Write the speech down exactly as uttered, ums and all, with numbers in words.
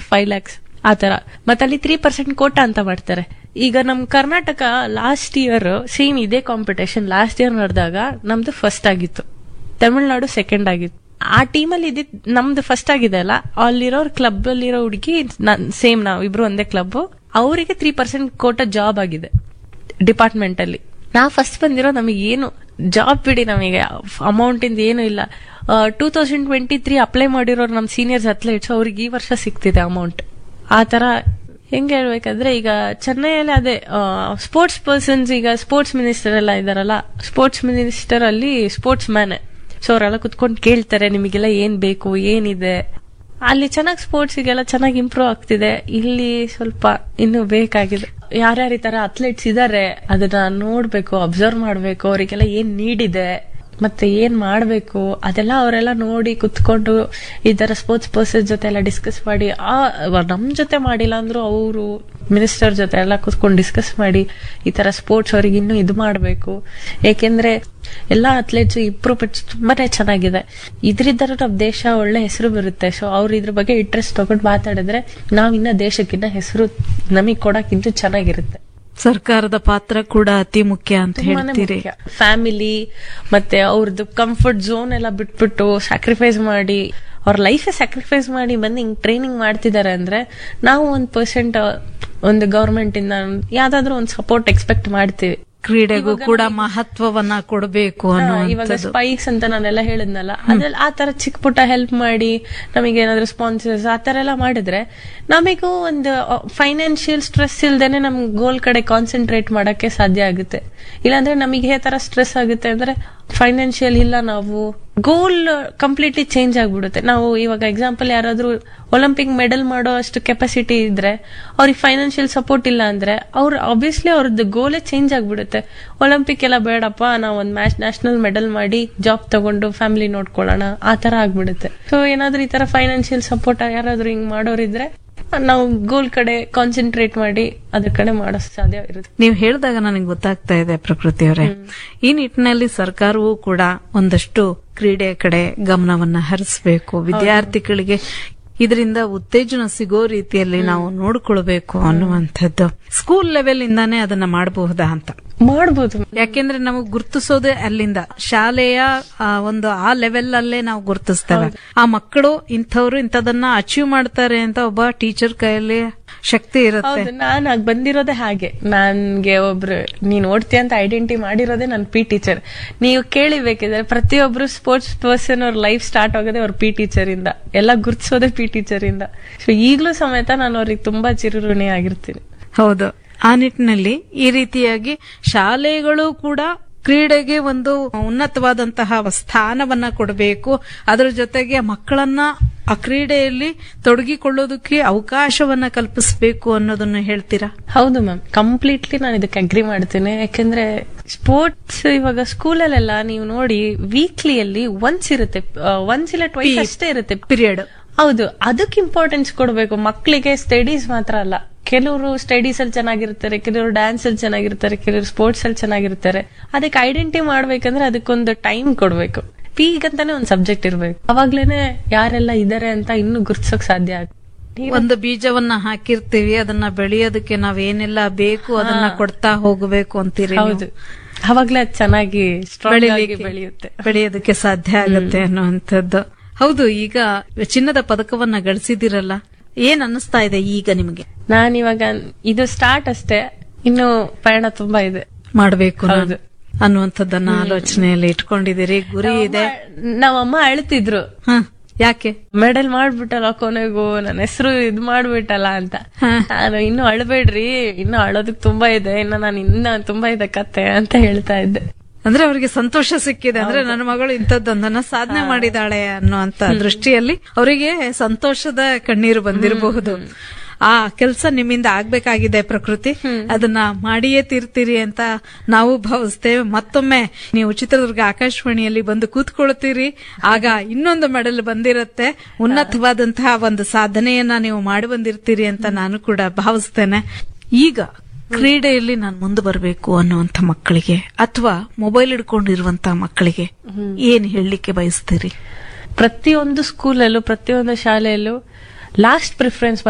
Five lakhs ಆತರ. ಮತ್ತೆ ಅಲ್ಲಿ ತ್ರೀ ಪರ್ಸೆಂಟ್ ಕೋಟಾ ಅಂತ ಮಾಡ್ತಾರೆ. ಈಗ ನಮ್ ಕರ್ನಾಟಕ ಲಾಸ್ಟ್ ಇಯರ್ ಸೇಮ್ ಇದೇ ಕಾಂಪಿಟೇಷನ್ ಲಾಸ್ಟ್ ಇಯರ್ ನಡೆದಾಗ ನಮ್ದು ಫಸ್ಟ್ ಆಗಿತ್ತು, ತಮಿಳ್ನಾಡು ಸೆಕೆಂಡ್ ಆಗಿತ್ತು. ಆ ಟೀಮಲ್ಲಿ ಇದ್ದಿದ್ ನಮ್ದು ಫಸ್ಟ್ ಆಗಿದೆ ಅಲ್ಲ, ಅಲ್ಲಿರೋ ಕ್ಲಬ್ ಅಲ್ಲಿರೋ ಹುಡುಗಿ ಸೇಮ್ ನಾವ್ ಇಬ್ರು ಒಂದೇ ಕ್ಲಬ್, ಅವರಿಗೆ ತ್ರೀ ಪರ್ಸೆಂಟ್ ಕೋಟಾ ಜಾಬ್ ಆಗಿದೆ ಡಿಪಾರ್ಟ್ಮೆಂಟ್ ಅಲ್ಲಿ. ನಾವ್ ಫಸ್ಟ್ ಬಂದಿರೋ ನಮಗೆ ಏನು ಜಾಬ್ ಬಿಡಿ, ನಮಗೆ ಅಮೌಂಟ್ ಇಂದ ಏನು ಇಲ್ಲ. Two thousand twenty three apply ಮಾಡಿರೋರು ನಮ್ ಸೀನಿಯರ್ಸ್ ಅಥ್ಲೆಟ್ಸ್ ಅವ್ರಿಗೆ ಈ ವರ್ಷ ಸಿಗ್ತಿದೆ ಅಮೌಂಟ್. ಆತರ ಹೆಂಗ್ ಹೇಳ್ಬೇಕಂದ್ರೆ ಈಗ ಚೆನ್ನೈಯಲ್ಲಿ ಅದೇ ಸ್ಪೋರ್ಟ್ಸ್ ಪರ್ಸನ್ಸ್, ಈಗ ಸ್ಪೋರ್ಟ್ಸ್ ಮಿನಿಸ್ಟರ್ ಎಲ್ಲ ಇದಾರಲ್ಲ, ಸ್ಪೋರ್ಟ್ಸ್ ಮಿನಿಸ್ಟರ್ ಅಲ್ಲಿ ಸ್ಪೋರ್ಟ್ಸ್ ಮ್ಯಾನ್, ಸೊ ಅವರೆಲ್ಲ ಕುತ್ಕೊಂಡು ಕೇಳ್ತಾರೆ ನಿಮಗೆಲ್ಲ ಏನ್ ಬೇಕು ಏನಿದೆ. ಅಲ್ಲಿ ಚೆನ್ನಾಗಿ ಸ್ಪೋರ್ಟ್ಸ್ಗೆಲ್ಲ ಚೆನ್ನಾಗಿ ಇಂಪ್ರೂವ್ ಆಗ್ತಿದೆ. ಇಲ್ಲಿ ಸ್ವಲ್ಪ ಇನ್ನು ಬೇಕಾಗಿದೆ. ಯಾರ್ಯಾರ ಈ ತರ ಅಥ್ಲೆಟ್ಸ್ ಇದಾರೆ ಅದನ್ನ ನೋಡ್ಬೇಕು, ಅಬ್ಸರ್ವ್ ಮಾಡ್ಬೇಕು, ಅವರಿಗೆಲ್ಲ ಏನ್ ನೀಡಿದೆ ಮತ್ತೆ ಏನ್ ಮಾಡ್ಬೇಕು ಅದೆಲ್ಲ ಅವರೆಲ್ಲ ನೋಡಿ ಕುತ್ಕೊಂಡು ಈ ತರ ಸ್ಪೋರ್ಟ್ಸ್ ಪರ್ಸನ್ ಜೊತೆ ಎಲ್ಲ ಡಿಸ್ಕಸ್ ಮಾಡಿ, ಆ ನಮ್ ಜೊತೆ ಮಾಡಿಲ್ಲ ಅಂದ್ರೂ ಅವರು ಮಿನಿಸ್ಟರ್ ಜೊತೆ ಎಲ್ಲ ಕುತ್ಕೊಂಡು ಡಿಸ್ಕಸ್ ಮಾಡಿ ಈ ತರ ಸ್ಪೋರ್ಟ್ಸ್ ಅವ್ರಿಗೆ ಇನ್ನೂ ಇದು ಮಾಡ್ಬೇಕು. ಯಾಕೆಂದ್ರೆ ಎಲ್ಲಾ ಅಥ್ಲೆಟ್ಸ್ ಇಂಪ್ರೂವ್ಮೆಂಟ್ ತುಂಬಾನೇ ಚೆನ್ನಾಗಿದೆ. ಇದ್ರಿಂದ ನಮ್ ದೇಶ ಒಳ್ಳೆ ಹೆಸರು ಬರುತ್ತೆ. ಸೊ ಅವ್ರು ಇದ್ರ ಬಗ್ಗೆ ಇಂಟ್ರೆಸ್ಟ್ ತಗೊಂಡು ಮಾತಾಡಿದ್ರೆ ನಾವ್ ಇನ್ನ ದೇಶಕ್ಕಿನ್ನ ಹೆಸರು ನಮಗ್ ಕೊಡಕ್ ಇನ್ನೂ ಚೆನ್ನಾಗಿರುತ್ತೆ. ಸರ್ಕಾರದ ಪಾತ್ರ ಕೂಡ ಅತಿ ಮುಖ್ಯ ಅಂತ ಹೇಳ್ತೀರಿ. ಫ್ಯಾಮಿಲಿ ಮತ್ತೆ ಅವ್ರದ್ದು ಕಂಫರ್ಟ್ ಝೋನ್ ಎಲ್ಲ ಬಿಟ್ಬಿಟ್ಟು ಸ್ಯಾಕ್ರಿಫೈಸ್ ಮಾಡಿ, ಅವ್ರ ಲೈಫ್ ಸ್ಯಾಕ್ರಿಫೈಸ್ ಮಾಡಿ ಬಂದು ಹಿಂಗ್ ಟ್ರೈನಿಂಗ್ ಮಾಡ್ತಿದ್ದಾರೆ ಅಂದ್ರೆ ನಾವು ಒಂದ್ ಪರ್ಸೆಂಟ್ ಒಂದು ಗವರ್ಮೆಂಟ್ ಇಂದ ಯಾವ್ದಾದ್ರು ಒಂದು ಸಪೋರ್ಟ್ ಎಕ್ಸ್ಪೆಕ್ಟ್ ಮಾಡ್ತೀವಿ. ಕ್ರೀಡೆಗೂ ಕೂಡ ಮಹತ್ವವನ್ನ ಕೊಡಬೇಕು ಅನ್ನೋ. ಇವಾಗ ಸ್ಪೈಕ್ಸ್ ಅಂತ ನಾನೆಲ್ಲ ಹೇಳಿದ್ನಲ್ಲ, ಅದ್ರಲ್ಲಿ ಆ ತರ ಚಿಕ್ಕ ಪುಟ್ಟ ಹೆಲ್ಪ್ ಮಾಡಿ ನಮಗೆ ಏನಾದ್ರು ಸ್ಪಾನ್ಸರ್ಸ್ ಆ ತರ ಎಲ್ಲ ಮಾಡಿದ್ರೆ ನಮಗೂ ಒಂದು ಫೈನಾನ್ಷಿಯಲ್ ಸ್ಟ್ರೆಸ್ ಇಲ್ದೇನೆ ನಮ್ ಗೋಲ್ ಕಡೆ ಕಾನ್ಸಂಟ್ರೇಟ್ ಮಾಡಕ್ಕೆ ಸಾಧ್ಯ ಆಗುತ್ತೆ. ಇಲ್ಲಾಂದ್ರೆ ನಮಗೆ ಈ ತರ ಸ್ಟ್ರೆಸ್ ಆಗುತ್ತೆ ಅಂದ್ರೆ ಫೈನಾನ್ಷಿಯಲ್ ಇಲ್ಲ, ನಾವು ಗೋಲ್ ಕಂಪ್ಲೀಟ್ಲಿ ಚೇಂಜ್ ಆಗ್ಬಿಡುತ್ತೆ. ನಾವು ಇವಾಗ ಎಕ್ಸಾಂಪಲ್ ಯಾರಾದ್ರೂ ಒಲಿಂಪಿಕ್ ಮೆಡಲ್ ಮಾಡೋ ಅಷ್ಟು ಕೆಪಾಸಿಟಿ ಇದ್ರೆ ಅವ್ರಿಗೆ ಫೈನಾನ್ಷಿಯಲ್ ಸಪೋರ್ಟ್ ಇಲ್ಲ ಅಂದ್ರೆ ಅವ್ರು ಆಬ್ವಿಯಸ್ಲಿ ಅವ್ರದ್ದು ಗೋಲೇ ಚೇಂಜ್ ಆಗ್ಬಿಡುತ್ತೆ. ಒಲಿಂಪಿಕ್ ಎಲ್ಲ ಬೇಡಪ್ಪ, ನಾವ್ ಒಂದ್ ಮ್ಯಾಚ್ ನ್ಯಾಷನಲ್ ಮೆಡಲ್ ಮಾಡಿ ಜಾಬ್ ತಗೊಂಡು ಫ್ಯಾಮಿಲಿ ನೋಡ್ಕೊಳ್ಳೋಣ ಆ ತರ ಆಗ್ಬಿಡುತ್ತೆ. ಸೊ ಏನಾದ್ರೂ ಈ ತರ ಫೈನಾನ್ಷಿಯಲ್ ಸಪೋರ್ಟ್ ಯಾರಾದ್ರೂ ಹಿಂಗ್ ಮಾಡೋರಿದ್ರೆ ನಾವು ಗೋಲ್ ಕಡೆ ಕಾನ್ಸಂಟ್ರೇಟ್ ಮಾಡಿ ಅದ್ರ ಕಡೆ ಮಾಡೋ ಸಾಧ್ಯ ಇರುತ್ತೆ. ನೀವು ಹೇಳಿದಾಗ ನನಗೆ ಗೊತ್ತಾಗ್ತಾ ಇದೆ ಪ್ರಕೃತಿಯವರೇ, ಈ ನಿಟ್ಟಿನಲ್ಲಿ ಸರ್ಕಾರವೂ ಕೂಡ ಒಂದಷ್ಟು ಕ್ರೀಡೆ ಕಡೆ ಗಮನವನ್ನ ಹರಿಸಬೇಕು. ವಿದ್ಯಾರ್ಥಿಗಳಿಗೆ ಇದರಿಂದ ಉತ್ತೇಜನ ಸಿಗೋ ರೀತಿಯಲ್ಲಿ ನಾವು ನೋಡ್ಕೊಳ್ಬೇಕು ಅನ್ನುವಂಥದ್ದು. ಸ್ಕೂಲ್ ಲೆವೆಲ್ ಇಂದಾನೇ ಅದನ್ನ ಮಾಡಬಹುದಾ ಅಂತ? ಮಾಡಬಹುದು. ಯಾಕೆಂದ್ರೆ ನಾವು ಗುರ್ತಿಸೋದೇ ಅಲ್ಲಿಂದ, ಶಾಲೆಯ ಒಂದು ಆ ಲೆವೆಲ್ ಅಲ್ಲೇ ನಾವು ಗುರ್ತಿಸ್ತೇವೆ. ಆ ಮಕ್ಕಳು ಇಂಥವ್ರು ಇಂಥದನ್ನ ಅಚೀವ್ ಮಾಡ್ತಾರೆ ಅಂತ ಒಬ್ಬ ಟೀಚರ್ ಕೈಯಲ್ಲಿ ಶಕ್ತಿ ಇರುತ್ತೆ. ನಾನ್ ಆಗ ಬಂದಿರೋದೇ ಹಾಗೆ. ನನ್ಗೆ ಒಬ್ರು ನೀನ್ ಓಡ್ತೀಯ ಅಂತ ಐಡೆಂಟಿ ಮಾಡಿರೋದೇ ನನ್ ಪಿ ಟೀಚರ್. ನೀವು ಕೇಳಿಬೇಕಿದ್ರೆ ಪ್ರತಿಯೊಬ್ರು ಸ್ಪೋರ್ಟ್ಸ್ ಪರ್ಸನ್ ಅವ್ರ ಲೈಫ್ ಸ್ಟಾರ್ಟ್ ಆಗೋದೇ ಅವ್ರ ಪಿ ಟೀಚರ್ ಇಂದ, ಎಲ್ಲ ಗುರ್ತಿಸೋದೇ ಪಿ ಟೀಚರ್ ಇಂದ. ಸೊ ಈಗ್ಲೂ ಸಮೇತ ನಾನು ಅವ್ರಿಗೆ ತುಂಬಾ ಚಿರಋಣಿ ಆಗಿರ್ತೀನಿ. ಹೌದು. ಆ ನಿಟ್ಟಿನಲ್ಲಿ ಈ ರೀತಿಯಾಗಿ ಶಾಲೆಗಳು ಕೂಡ ಕ್ರೀಡೆಗೆ ಒಂದು ಉನ್ನತವಾದಂತಹ ಸ್ಥಾನವನ್ನ ಕೊಡಬೇಕು. ಅದರ ಜೊತೆಗೆ ಮಕ್ಕಳನ್ನ ಆ ಕ್ರೀಡೆಯಲ್ಲಿ ತೊಡಗಿಕೊಳ್ಳೋದಕ್ಕೆ ಅವಕಾಶವನ್ನ ಕಲ್ಪಿಸಬೇಕು ಅನ್ನೋದನ್ನ ಹೇಳ್ತೀರಾ? ಹೌದು ಮ್ಯಾಮ್, ಕಂಪ್ಲೀಟ್ಲಿ ನಾನು ಇದಕ್ಕೆ ಅಗ್ರಿ ಮಾಡ್ತೇನೆ. ಯಾಕಂದ್ರೆ ಸ್ಪೋರ್ಟ್ಸ್ ಇವಾಗ ಸ್ಕೂಲಲ್ಲೆಲ್ಲ ನೀವು ನೋಡಿ ವೀಕ್ಲಿಯಲ್ಲಿ ಒನ್ಸ್ ಇರುತ್ತೆ, ಒನ್ಸ್ ಇಲ್ಲ ಟ್ವೈಸ್ ಅಷ್ಟೇ ಇರುತ್ತೆ ಪೀರಿಯಡ್. ಹೌದು, ಅದಕ್ಕೆ ಇಂಪಾರ್ಟೆನ್ಸ್ ಕೊಡಬೇಕು. ಮಕ್ಕಳಿಗೆ ಸ್ಟಡೀಸ್ ಮಾತ್ರ ಅಲ್ಲ, ಕೆಲವರು ಸ್ಟಡೀಸ್ ಅಲ್ಲಿ ಚೆನ್ನಾಗಿರ್ತಾರೆ, ಕೆಲವರು ಡ್ಯಾನ್ಸ್ ಅಲ್ಲಿ ಚೆನ್ನಾಗಿರ್ತಾರೆ, ಕೆಲವರು ಸ್ಪೋರ್ಟ್ಸ್ ಅಲ್ಲಿ ಚೆನ್ನಾಗಿರ್ತಾರೆ. ಅದಕ್ಕೆ ಐಡೆಂಟಿ ಮಾಡ್ಬೇಕಂದ್ರೆ ಅದಕ್ಕೊಂದು ಟೈಮ್ ಕೊಡ್ಬೇಕು. ಪೀಗ್ ಅಂತಾನೆ ಒಂದ್ ಸಬ್ಜೆಕ್ಟ್ ಇರ್ಬೇಕು. ಅವಾಗ್ಲೇನೆ ಯಾರೆಲ್ಲ ಇದಾರೆ ಅಂತ ಇನ್ನು ಗುರ್ತಿಸೋಕ್ ಸಾಧ್ಯ ಆಗುತ್ತೆ. ಒಂದು ಬೀಜವನ್ನ ಹಾಕಿರ್ತೀವಿ, ಅದನ್ನ ಬೆಳೆಯೋದಕ್ಕೆ ನಾವ್ ಏನೆಲ್ಲ ಬೇಕು ಅದನ್ನ ಕೊಡ್ತಾ ಹೋಗಬೇಕು ಅಂತೀರಿ. ಹೌದು, ಅವಾಗ್ಲೇ ಅದು ಚೆನ್ನಾಗಿ ಬೆಳೆಯುತ್ತೆ, ಬೆಳೆಯೋದಕ್ಕೆ ಸಾಧ್ಯ ಆಗುತ್ತೆ ಅನ್ನುವಂಥದ್ದು. ಹೌದು. ಈಗ ಚಿನ್ನದ ಪದಕವನ್ನ ಗಳಿಸಿದಿರಲ್ಲ, ಏನ್ ಅನ್ನಿಸ್ತಾ ಇದೆ ಈಗ ನಿಮಗೆ? ನಾನಿವಾಗ ಇದು ಸ್ಟಾರ್ಟ್ ಅಷ್ಟೇ, ಇನ್ನು ಪಯಣ ತುಂಬಾ ಇದೆ, ಮಾಡಬೇಕು ಅನ್ನುವಂಥದ್ದನ್ನ ಆಲೋಚನೆಯಲ್ಲಿ ಇಟ್ಕೊಂಡಿದ್ದೀರಿ, ಗುರಿ ಇದೆ. ನಮ್ಮಮ್ಮ ಅಳ್ತಿದ್ರು, ಯಾಕೆ ಮೆಡಲ್ ಮಾಡ್ಬಿಟ್ಟಲ್ಲ ಕೊನೆಗೂ, ನನ್ನ ಹೆಸರು ಇದ್ ಮಾಡ್ಬಿಟ್ಟಲ್ಲ ಅಂತ. ನಾನು ಇನ್ನು ಅಳ್ಬೇಡ್ರಿ, ಇನ್ನು ಅಳೋದಕ್ ತುಂಬಾ ಇದೆ, ಇನ್ನ ನಾನು ಇನ್ನ ತುಂಬಾ ಇದೆ ಕತೆ ಅಂತ ಹೇಳ್ತಾ ಇದ್ದೆ. ಅಂದ್ರೆ ಅವರಿಗೆ ಸಂತೋಷ ಸಿಕ್ಕಿದೆ, ಅಂದ್ರೆ ನನ್ನ ಮಗಳು ಇಂಥದ್ದೊಂದನ್ನ ಸಾಧನೆ ಮಾಡಿದಾಳೆ ಅನ್ನುವಂತ ದೃಷ್ಟಿಯಲ್ಲಿ ಅವರಿಗೆ ಸಂತೋಷದ ಕಣ್ಣೀರು ಬಂದಿರಬಹುದು. ಆ ಕೆಲಸ ನಿಮ್ಮಿಂದ ಆಗ್ಬೇಕಾಗಿದೆ ಪ್ರಕೃತಿ, ಅದನ್ನ ಮಾಡಿಯೇ ತೀರ್ತೀರಿ ಅಂತ ನಾವು ಭಾವಿಸ್ತೇವೆ. ಮತ್ತೊಮ್ಮೆ ನೀವು ಚಿತ್ರದುರ್ಗ ಆಕಾಶವಾಣಿಯಲ್ಲಿ ಬಂದು ಕೂತ್ಕೊಳ್ತೀರಿ, ಆಗ ಇನ್ನೊಂದು ಮೆಡಲ್ ಬಂದಿರತ್ತೆ, ಉನ್ನತವಾದಂತಹ ಒಂದು ಸಾಧನೆಯನ್ನ ನೀವು ಮಾಡಿ ಬಂದಿರ್ತೀರಿ ಅಂತ ನಾನು ಕೂಡ ಭಾವಿಸ್ತೇನೆ. ಈಗ ಕ್ರೀಡೆಯಲ್ಲಿ ನಾನು ಮುಂದೆ ಬರಬೇಕು ಅನ್ನುವಂಥ ಮಕ್ಕಳಿಗೆ ಅಥವಾ ಮೊಬೈಲ್ ಹಿಡ್ಕೊಂಡಿರುವಂತ ಮಕ್ಕಳಿಗೆ ಏನ್ ಹೇಳಲಿಕ್ಕೆ ಬಯಸ್ತೀರಿ? ಪ್ರತಿಯೊಂದು ಸ್ಕೂಲಲ್ಲೂ ಪ್ರತಿಯೊಂದು ಶಾಲೆಯಲ್ಲೂ ಲಾಸ್ಟ್ ಪ್ರಿಫರೆನ್ಸ್